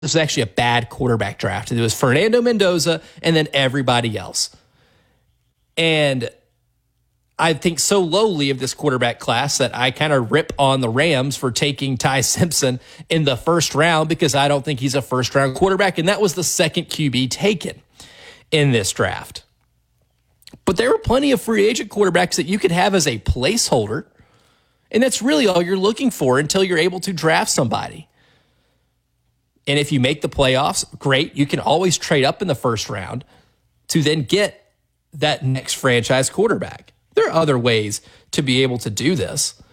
this was actually a bad quarterback draft. It was Fernando Mendoza and then everybody else. And I think so lowly of this quarterback class that I kind of rip on the Rams for taking Ty Simpson in the first round because I don't think he's a first-round quarterback, and that was the second QB taken in this draft. But there were plenty of free agent quarterbacks that you could have as a placeholder, and that's really all you're looking for until you're able to draft somebody. And if you make the playoffs, great. You can always trade up in the first round to then get that next franchise quarterback. There are other ways to be able to do this.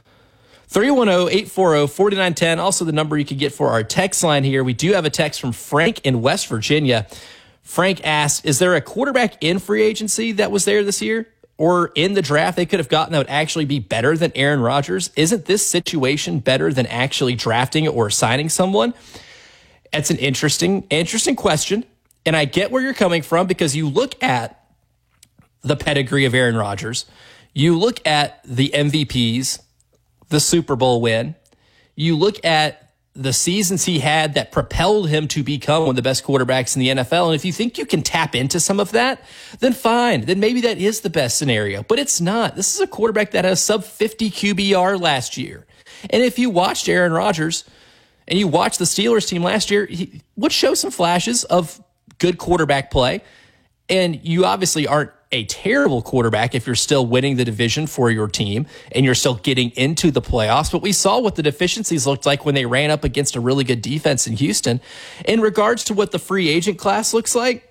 310-840-4910, also the number you can get for our text line here. We do have a text from Frank in West Virginia. Frank asks, is there a quarterback in free agency that was there this year or in the draft they could have gotten that would actually be better than Aaron Rodgers? Isn't this situation better than actually drafting or signing someone? That's an interesting question, and I get where you're coming from because you look at the pedigree of Aaron Rodgers, you look at the MVPs, the Super Bowl win, you look at the seasons he had that propelled him to become one of the best quarterbacks in the NFL, and if you think you can tap into some of that, then fine, then maybe that is the best scenario, but it's not. This is a quarterback that has sub 50 QBR last year, and if you watched Aaron Rodgers and you watched the Steelers team last year, he would show some flashes of good quarterback play, and you obviously aren't a terrible quarterback if you're still winning the division for your team and you're still getting into the playoffs. But we saw what the deficiencies looked like when they ran up against a really good defense in Houston. In regards to what the free agent class looks like,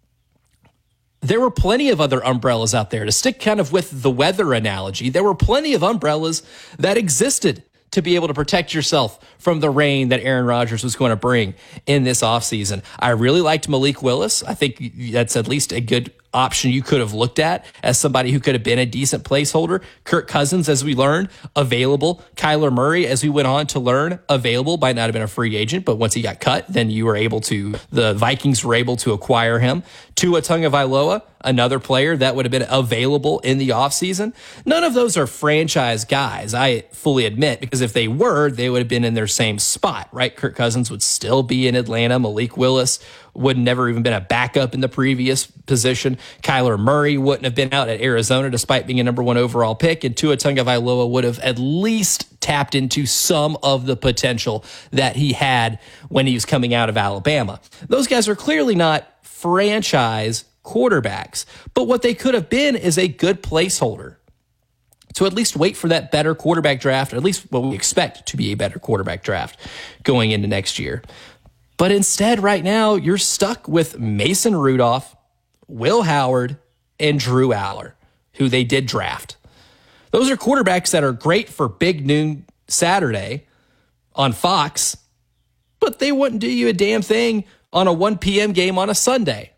there were plenty of other umbrellas out there. To stick kind of with the weather analogy, there were plenty of umbrellas that existed to be able to protect yourself from the rain that Aaron Rodgers was going to bring in this offseason. I really liked Malik Willis. I think that's at least a good option you could have looked at as somebody who could have been a decent placeholder. Kirk Cousins, as we learned, available. Kyler Murray, as we went on to learn, available. Might not have been a free agent, but once he got cut, then the Vikings were able to acquire him. Tua Tagovailoa, another player that would have been available in the offseason. None of those are franchise guys, I fully admit, because if they were, they would have been in their same spot, right? Kirk Cousins would still be in Atlanta. Malik Willis would never even been a backup in the previous position. Kyler Murray wouldn't have been out at Arizona despite being a number one overall pick, and Tua Tagovailoa would have at least tapped into some of the potential that he had when he was coming out of Alabama. Those guys are clearly not franchise quarterbacks, but what they could have been is a good placeholder to at least wait for that better quarterback draft, or at least what we expect to be a better quarterback draft going into next year. But instead, right now, you're stuck with Mason Rudolph, Will Howard, and Drew Aller, who they did draft. Those are quarterbacks that are great for Big Noon Saturday on Fox, but they wouldn't do you a damn thing on a 1 p.m. game on a Sunday.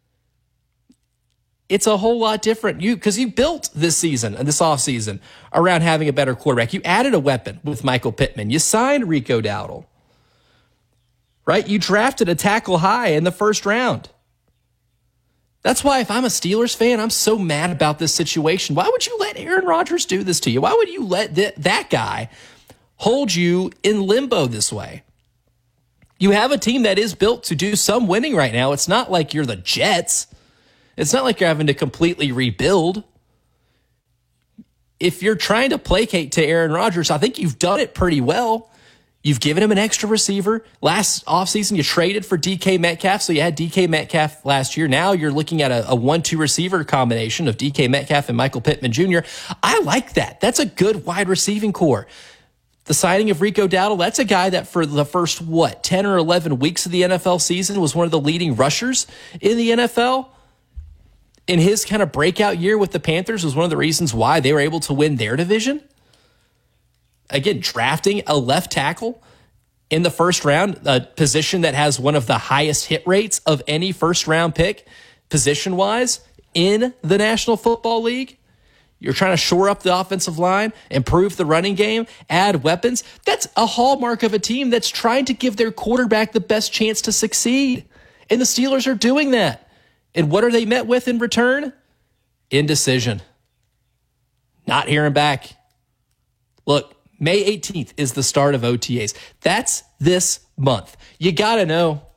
It's a whole lot different. Because you built this season and this offseason around having a better quarterback. You added a weapon with Michael Pittman. You signed Rico Dowdle. Right? You drafted a tackle high in the first round. That's why if I'm a Steelers fan, I'm so mad about this situation. Why would you let Aaron Rodgers do this to you? Why would you let that guy hold you in limbo this way? You have a team that is built to do some winning right now. It's not like you're the Jets. It's not like you're having to completely rebuild. If you're trying to placate to Aaron Rodgers, I think you've done it pretty well. You've given him an extra receiver. Last offseason, you traded for DK Metcalf, so you had DK Metcalf last year. Now you're looking at a 1-2 receiver combination of DK Metcalf and Michael Pittman Jr. I like that. That's a good wide receiving core. The signing of Rico Dowdle, that's a guy that for the first, 10 or 11 weeks of the NFL season was one of the leading rushers in the NFL. In his kind of breakout year with the Panthers was one of the reasons why they were able to win their division. Again, drafting a left tackle in the first round, a position that has one of the highest hit rates of any first-round pick, position-wise, in the National Football League. You're trying to shore up the offensive line, improve the running game, add weapons. That's a hallmark of a team that's trying to give their quarterback the best chance to succeed. And the Steelers are doing that. And what are they met with in return? Indecision. Not hearing back. Look, May 18th is the start of OTAs. That's this month. You got to know